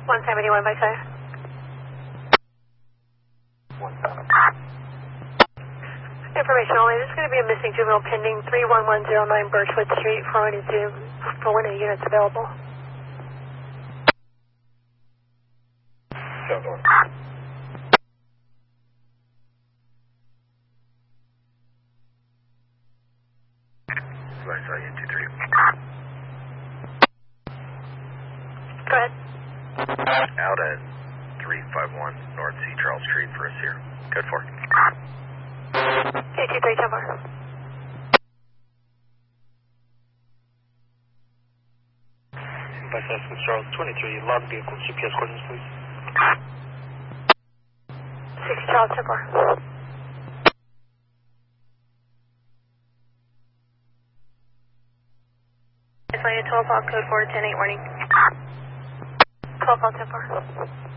171 by 5. Information only. This is going to be a missing juvenile pending 31109 Birchwood Street for one of the units available. Go ahead. Out at 351 North C. Charles Street for us here. Code 4. K23, 10-4. By 6 Charles 23, log vehicle, GPS coordinates, please. 6 Charles, 10-4. It's like a 12 code 4, 10-8 warning. 12 10-4.